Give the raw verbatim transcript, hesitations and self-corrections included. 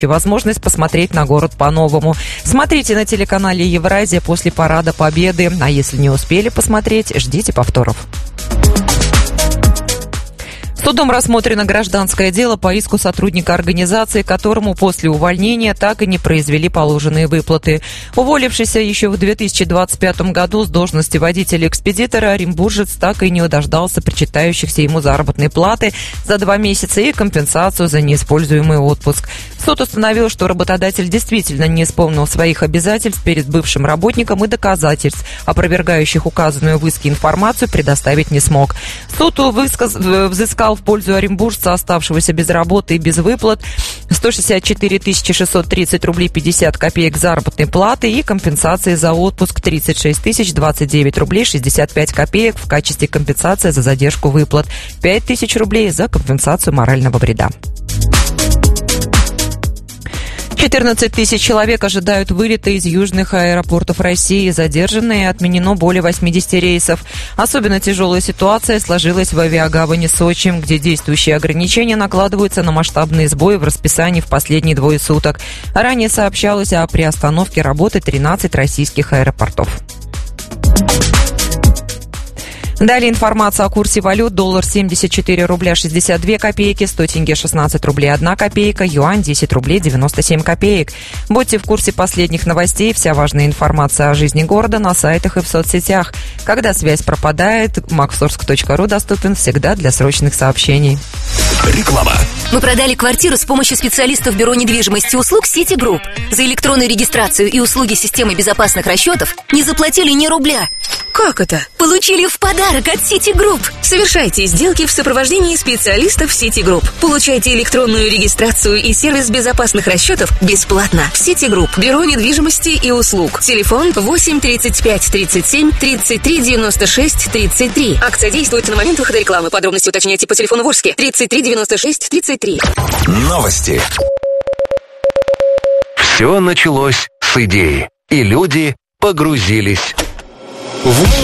возможность посмотреть на город по-новому. Смотрите на телеканале Евразия после Парада Победы. А если не успели посмотреть, ждите повторов. Судом рассмотрено гражданское дело по иску сотрудника организации, которому после увольнения так и не произвели положенные выплаты. Уволившийся еще в две тысячи двадцать пятом году с должности водителя-экспедитора, оренбуржец так и не дождался причитающихся ему заработной платы за два месяца и компенсацию за неиспользуемый отпуск. Суд установил, что работодатель действительно не исполнил своих обязательств перед бывшим работником и доказательств, опровергающих указанную в иске информацию, предоставить не смог. Суд высказ... взыскал в пользу оренбуржца, оставшегося без работы и без выплат, сто шестьдесят четыре тысячи шестьсот тридцать рублей пятьдесят копеек заработной платы и компенсации за отпуск тридцать шесть тысяч двадцать девять рублей шестьдесят пять копеек в качестве компенсации за задержку выплат, пять тысяч рублей за компенсацию морального вреда. четырнадцать тысяч человек ожидают вылета из южных аэропортов России. Задержано и отменено более восемьдесят рейсов. Особенно тяжелая ситуация сложилась в авиагавани Сочи, где действующие ограничения накладываются на масштабные сбои в расписании в последние двое суток. Ранее сообщалось о приостановке работы тринадцати российских аэропортов. Далее информация о курсе валют. Доллар семьдесят четыре рубля шестьдесят две копейки, сто тенге шестнадцать рублей одна копейка, юань десять рублей девяносто семь копеек. Будьте в курсе последних новостей. Вся важная информация о жизни города на сайтах и в соцсетях. Когда связь пропадает, максорск точка ру доступен всегда для срочных сообщений. Реклама. Мы продали квартиру с помощью специалистов Бюро недвижимости и услуг City Group. За электронную регистрацию и услуги системы безопасных расчетов не заплатили ни рубля. Как это? Получили в подарок от City Group. Совершайте сделки в сопровождении специалистов City Group. Получайте электронную регистрацию и сервис безопасных расчетов бесплатно. City Group. Бюро недвижимости и услуг. Телефон восемь тридцать пять тридцать семь тридцать три девяносто шесть тридцать три. Акция действует на момент выхода рекламы. Подробности уточняйте по телефону Волжский тридцать три девяносто шесть тридцать три. Новости. Все началось с идеи, и люди погрузились в